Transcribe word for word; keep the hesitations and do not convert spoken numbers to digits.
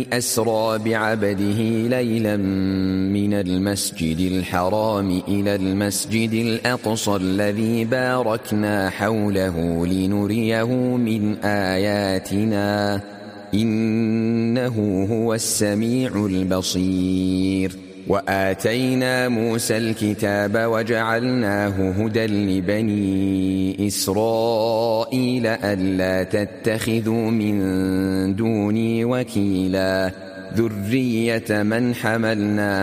أسرى بعبده ليلا من المسجد الحرام إلى المسجد الأقصى الذي باركنا حوله لنريه من آياتنا إنه هو السميع البصير. وآتينا موسى الكتاب وجعلناه هدى لبني إسرائيل ألا تتخذوا من دوني وكيلا ذرية من حملنا